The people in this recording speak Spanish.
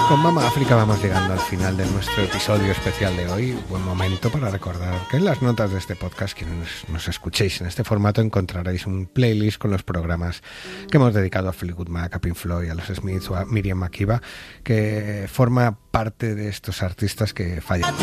Con Mama África vamos llegando al final de nuestro episodio especial de hoy. Buen momento para recordar que en las notas de este podcast, quienes nos escuchéis en este formato, encontraréis un playlist con los programas que hemos dedicado a Fleetwood Mac, a Pink Floyd, a los Smiths o a Miriam Makeba, que forma parte de estos artistas que fallan.